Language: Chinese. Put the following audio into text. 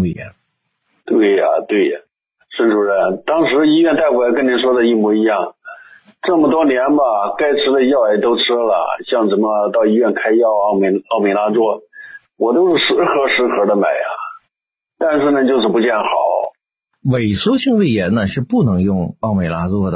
胃炎。 对呀，孙主任，当时医院带过来跟您说的一模一样。这么多年吧，该吃的药也都吃了，像什么到医院开药奥美拉唑，我都是10盒的买呀。但是呢，就是不见好。 萎缩性胃炎呢是不能用奥美拉唑的。